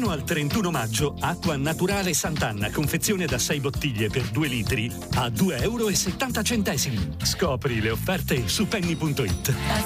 Fino al 31 maggio, acqua naturale Sant'Anna, confezione da 6 bottiglie per 2 litri, a €2,70. Scopri le offerte su penny.it.